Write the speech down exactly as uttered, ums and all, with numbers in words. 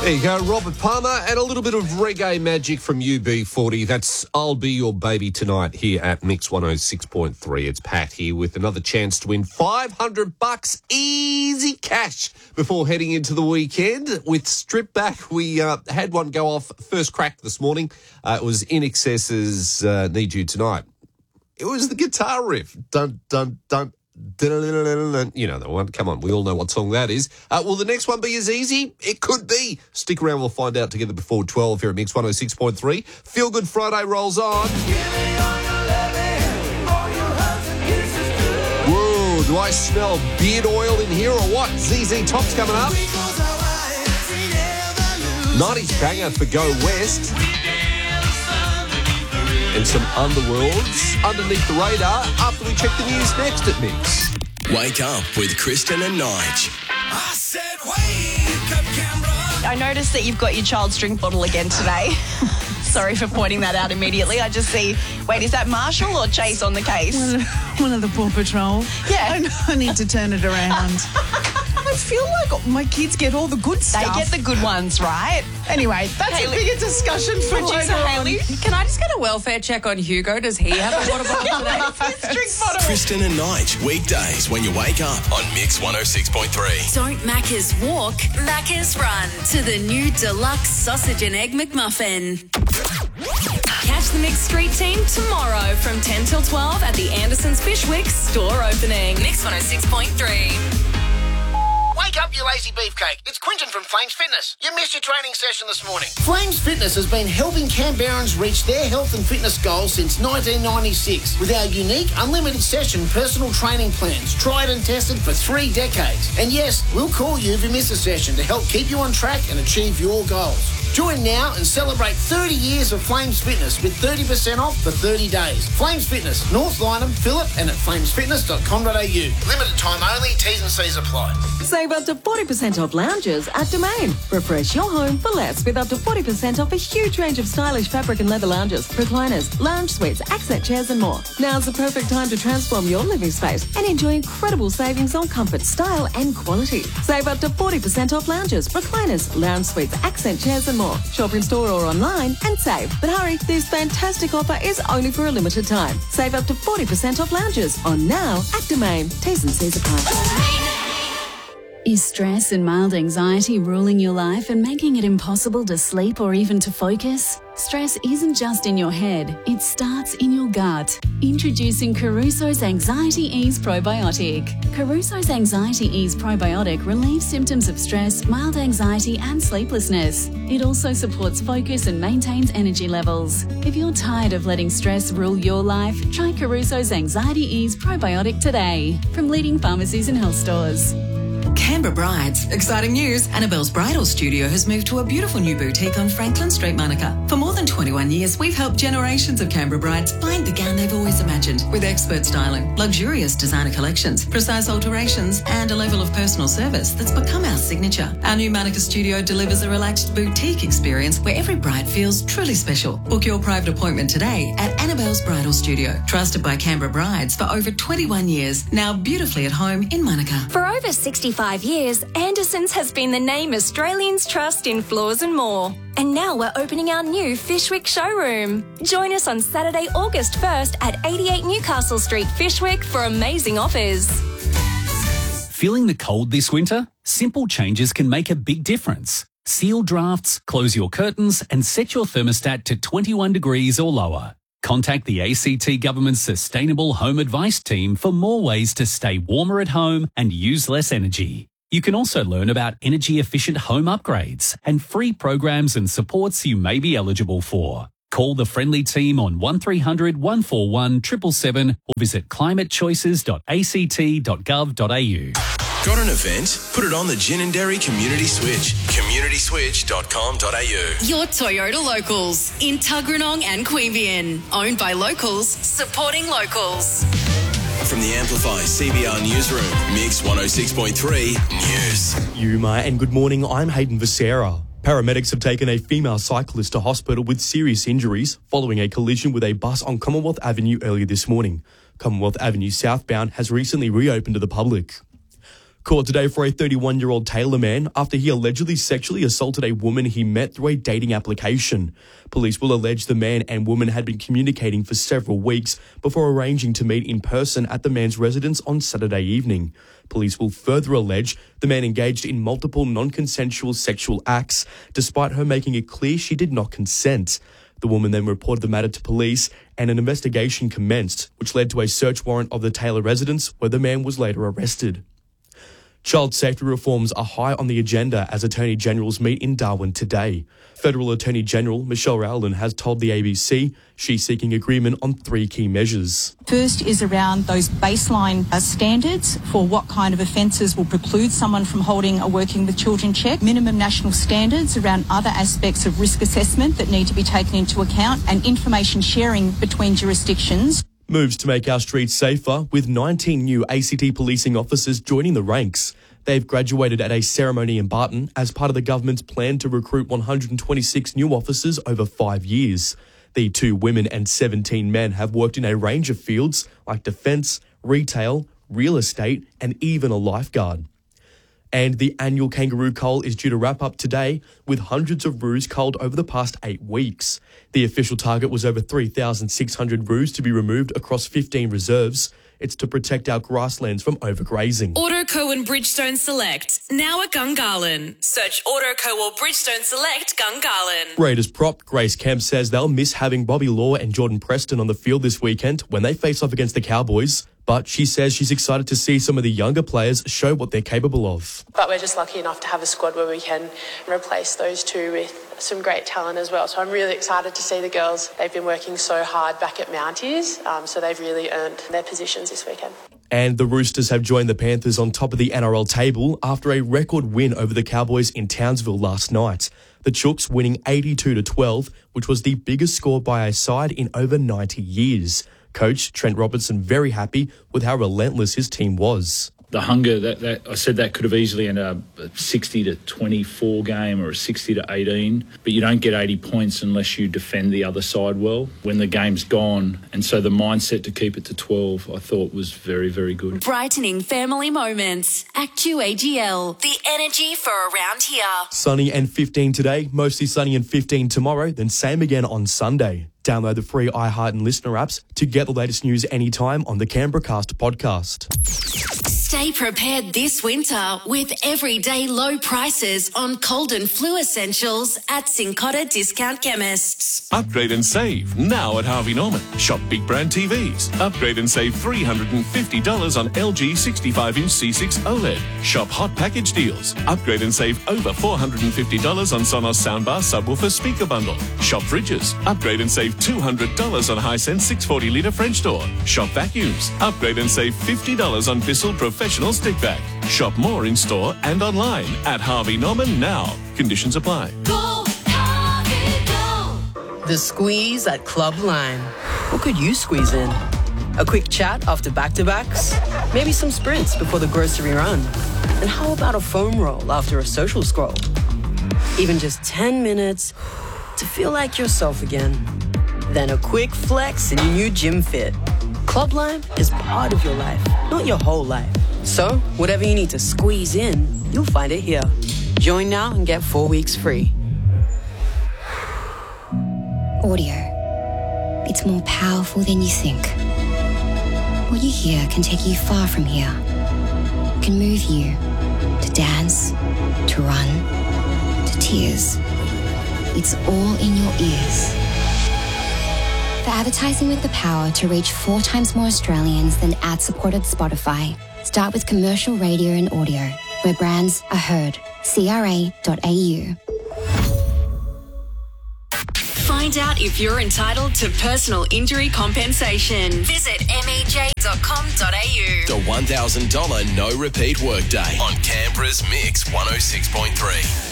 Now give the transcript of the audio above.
There you go, Robert Palmer, and a little bit of reggae magic from U B forty. That's I'll Be Your Baby Tonight here at Mix one oh six point three. It's Pat here with another chance to win five hundred bucks easy cash before heading into the weekend. With Strip Back, we uh, had one go off first crack this morning. Uh, it was In Excess's uh, Need You Tonight. It was the guitar riff. Dun, dun, dun. You know that one. Come on, we all know what song that is. Uh, will the next one be as easy? It could be. Stick around, we'll find out together before twelve here at Mix one oh six point three. Feel Good Friday rolls on. Whoa, do I smell beard oil in here or what? Z Z Top's coming up. nineties banger for Go West. And some Underworlds underneath the radar after we check the news next at Mix. Wake up with Kristen and Nige. I said wake up, Canberra. I noticed that you've got your child's drink bottle again today. Sorry for pointing that out immediately. I just see, wait, is that Marshall or Chase on the case? One of, one of the Paw Patrol. Yeah. I, I need to turn it around. I feel like my kids get all the good stuff. They get the good ones, right? Anyway, that's Hayley, a bigger discussion for Producer later on. Hayley. Can I just get a welfare check on Hugo? Does he have a water bottle today? Drink bottle. Kristen and Nige, weekdays when you wake up on Mix one oh six point three. Don't Macca's walk, Macca's run to the new deluxe sausage and egg McMuffin. Catch the Mix Street team tomorrow from ten till twelve at the Anderson's Fishwick store opening. Mix one oh six point three. Wake up, you lazy beefcake. It's Quinton from Flames Fitness. You missed your training session this morning. Flames Fitness has been helping Canberrans reach their health and fitness goals since nineteen ninety-six with our unique unlimited session personal training plans, tried and tested for three decades. And yes, we'll call you if you miss a session to help keep you on track and achieve your goals. Join now and celebrate thirty years of Flames Fitness with thirty percent off for thirty days. Flames Fitness, North Lynham, Phillip and at flames fitness dot com dot a u. Limited time only, T's and C's apply. Save up to forty percent off lounges at Domain. Refresh your home for less with up to forty percent off a huge range of stylish fabric and leather lounges, recliners, lounge suites, accent chairs and more. Now's the perfect time to transform your living space and enjoy incredible savings on comfort, style and quality. Save up to forty percent off lounges, recliners, lounge suites, accent chairs and more. Shop in store or online and save. But hurry, this fantastic offer is only for a limited time. Save up to forty percent off lounges on now at Domain. T's and C's apply. Is stress and mild anxiety ruling your life and making it impossible to sleep or even to focus? Stress isn't just in your head, it starts in your gut. Introducing Caruso's Anxiety Ease Probiotic. Caruso's Anxiety Ease Probiotic relieves symptoms of stress, mild anxiety and sleeplessness. It also supports focus and maintains energy levels. If you're tired of letting stress rule your life, try Caruso's Anxiety Ease Probiotic today from leading pharmacies and health stores. Canberra Brides. Exciting news. Annabelle's Bridal Studio has moved to a beautiful new boutique on Franklin Street, Monica. For more than twenty-one years, we've helped generations of Canberra brides find the gown they've always imagined with expert styling, luxurious designer collections, precise alterations, and a level of personal service that's become our signature. Our new Monica Studio delivers a relaxed boutique experience where every bride feels truly special. Book your private appointment today at Annabelle's Bridal Studio. Trusted by Canberra brides for over twenty-one years, now beautifully at home in Monica. For over sixty-five years, Anderson's has been the name Australians trust in floors and more. And now we're opening our new Fishwick showroom. Join us on Saturday, August first at eighty-eight Newcastle Street, Fishwick for amazing offers. Feeling the cold this winter? Simple changes can make a big difference. Seal drafts, close your curtains and set your thermostat to twenty-one degrees or lower. Contact the A C T Government's Sustainable Home Advice Team for more ways to stay warmer at home and use less energy. You can also learn about energy-efficient home upgrades and free programs and supports you may be eligible for. Call the friendly team on one three hundred, one four one, seven seven seven or visit climate choices dot a c t dot gov dot a u. Got an event? Put it on the Ginninderry Community Switch. community switch dot com dot a u. Your Toyota Locals in Tuggeranong and Queanbeyan. Owned by locals, supporting locals. From the Amplify C B R Newsroom, Mix one oh six point three News. Yuma and good morning, I'm Hayden Visera. Paramedics have taken a female cyclist to hospital with serious injuries following a collision with a bus on Commonwealth Avenue earlier this morning. Commonwealth Avenue southbound has recently reopened to the public. Court today for a thirty-one-year-old Taylor man after he allegedly sexually assaulted a woman he met through a dating application. Police will allege the man and woman had been communicating for several weeks before arranging to meet in person at the man's residence on Saturday evening. Police will further allege the man engaged in multiple non-consensual sexual acts, despite her making it clear she did not consent. The woman then reported the matter to police and an investigation commenced, which led to a search warrant of the Taylor residence where the man was later arrested. Child safety reforms are high on the agenda as Attorney Generals meet in Darwin today. Federal Attorney General Michelle Rowland has told the A B C she's seeking agreement on three key measures. First is around those baseline uh, standards for what kind of offences will preclude someone from holding a Working with Children check, minimum national standards around other aspects of risk assessment that need to be taken into account, and information sharing between jurisdictions. Moves to make our streets safer, with nineteen new A C T policing officers joining the ranks. They've graduated at a ceremony in Barton as part of the government's plan to recruit one hundred twenty-six new officers over five years. The two women and seventeen men have worked in a range of fields like defence, retail, real estate, and even a lifeguard. And the annual Kangaroo Cull is due to wrap up today, with hundreds of roos culled over the past eight weeks. The official target was over three thousand six hundred roos to be removed across fifteen reserves. It's to protect our grasslands from overgrazing. Autoco and Bridgestone Select, now at Gungahlin. Search Autoco or Bridgestone Select Gungahlin. Raiders prop Grace Kemp says they'll miss having Bobby Law and Jordan Preston on the field this weekend when they face off against the Cowboys. But she says she's excited to see some of the younger players show what they're capable of. But we're just lucky enough to have a squad where we can replace those two with some great talent as well. So I'm really excited to see the girls. They've been working so hard back at Mounties, um, so they've really earned their positions this weekend. And the Roosters have joined the Panthers on top of the N R L table after a record win over the Cowboys in Townsville last night. The Chooks winning eighty-two to twelve, which was the biggest score by a side in over ninety years. Coach Trent Robertson very happy with how relentless his team was. The hunger, that, that I said that could have easily ended up a sixty to twenty-four game or a sixty to eighteen, but you don't get eighty points unless you defend the other side well when the game's gone. And so the mindset to keep it to twelve, I thought, was very, very good. Brightening family moments. Act two A G L. The energy for around here. Sunny and fifteen today, mostly sunny and fifteen tomorrow, then same again on Sunday. Download the free iHeart and Listener apps to get the latest news anytime on the Canberracast podcast. Stay prepared this winter with everyday low prices on cold and flu essentials at Cincotta Discount Chemists. Upgrade and save now at Harvey Norman. Shop big brand T Vs. Upgrade and save three hundred fifty dollars on L G sixty-five inch C six OLED. Shop hot package deals. Upgrade and save over four hundred fifty dollars on Sonos soundbar subwoofer speaker bundle. Shop fridges. Upgrade and save two hundred dollars on Hisense six hundred forty litre French door. Shop vacuums. Upgrade and save fifty dollars on Bissell Professional Stick Vac. Shop more in store and online at Harvey Norman now. Conditions apply. Go, Harvey, go. The squeeze at Club Lime. What could you squeeze in? A quick chat after back-to-backs? Maybe some sprints before the grocery run? And how about a foam roll after a social scroll? Even just ten minutes to feel like yourself again. Then a quick flex in your new gym fit. Club Lime is part of your life, not your whole life. So, whatever you need to squeeze in, you'll find it here. Join now and get four weeks free. Audio. It's more powerful than you think. What you hear can take you far from here. Can move you to dance, to run, to tears. It's all in your ears. For advertising with the power to reach four times more Australians than ad-supported Spotify, start with commercial radio and audio, where brands are heard. C R A dot A U. Find out if you're entitled to personal injury compensation. Visit M E J dot com dot A U. The one thousand dollars no repeat workday on Canberra's Mix one oh six point three.